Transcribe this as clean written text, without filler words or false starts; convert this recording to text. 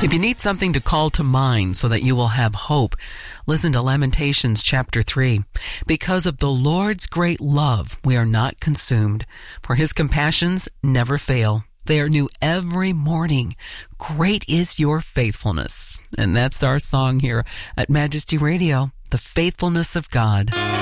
If you need something to call to mind so that you will have hope, listen to Lamentations chapter 3. Because of the Lord's great love, we are not consumed, for his compassions never fail. They are new every morning. Great is your faithfulness. And that's our song here at Majesty Radio, the faithfulness of God.